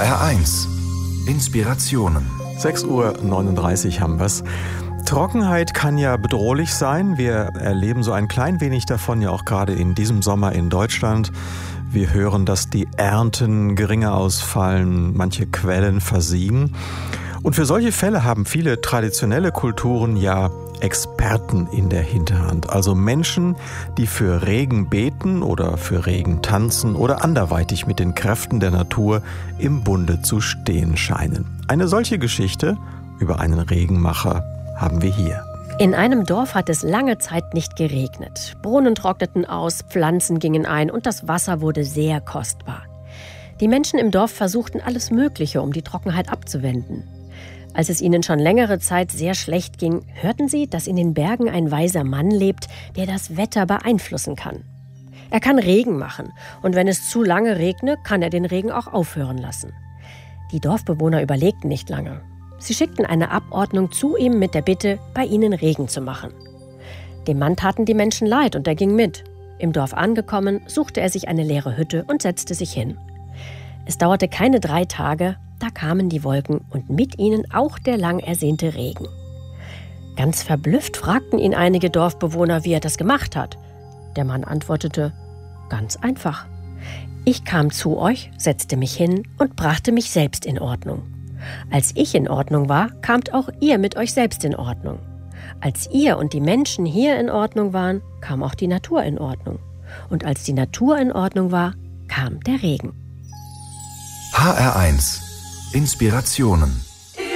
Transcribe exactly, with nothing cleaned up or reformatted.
H R eins. Inspirationen. sechs Uhr neununddreißig haben wir's. Trockenheit kann ja bedrohlich sein. Wir erleben so ein klein wenig davon ja auch gerade in diesem Sommer in Deutschland. Wir hören, dass die Ernten geringer ausfallen, manche Quellen versiegen. Und für solche Fälle haben viele traditionelle Kulturen ja Experten in der Hinterhand. Also Menschen, die für Regen beten oder für Regen tanzen oder anderweitig mit den Kräften der Natur im Bunde zu stehen scheinen. Eine solche Geschichte über einen Regenmacher haben wir hier. In einem Dorf hat es lange Zeit nicht geregnet. Brunnen trockneten aus, Pflanzen gingen ein und das Wasser wurde sehr kostbar. Die Menschen im Dorf versuchten alles Mögliche, um die Trockenheit abzuwenden. Als es ihnen schon längere Zeit sehr schlecht ging, hörten sie, dass in den Bergen ein weiser Mann lebt, der das Wetter beeinflussen kann. Er kann Regen machen und wenn es zu lange regne, kann er den Regen auch aufhören lassen. Die Dorfbewohner überlegten nicht lange. Sie schickten eine Abordnung zu ihm mit der Bitte, bei ihnen Regen zu machen. Dem Mann taten die Menschen leid und er ging mit. Im Dorf angekommen, suchte er sich eine leere Hütte und setzte sich hin. Es dauerte keine drei Tage, da kamen die Wolken und mit ihnen auch der lang ersehnte Regen. Ganz verblüfft fragten ihn einige Dorfbewohner, wie er das gemacht hat. Der Mann antwortete, ganz einfach. Ich kam zu euch, setzte mich hin und brachte mich selbst in Ordnung. Als ich in Ordnung war, kamt auch ihr mit euch selbst in Ordnung. Als ihr und die Menschen hier in Ordnung waren, kam auch die Natur in Ordnung. Und als die Natur in Ordnung war, kam der Regen. H R eins. Inspirationen.